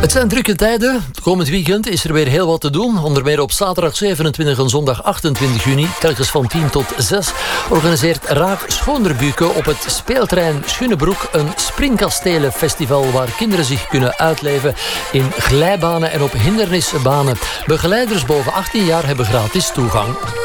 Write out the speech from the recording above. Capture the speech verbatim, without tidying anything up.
Het zijn drukke tijden. Komend weekend is er weer heel wat te doen. Onder meer op zaterdag zevenentwintig en zondag achtentwintig juni, telkens van tien tot zes, organiseert Raak Schoonderbuke op het speelterrein Schunebroek een springkastelenfestival waar kinderen zich kunnen uitleven in glijbanen en op hindernisbanen. Begeleiders boven achttien jaar hebben gratis toegang.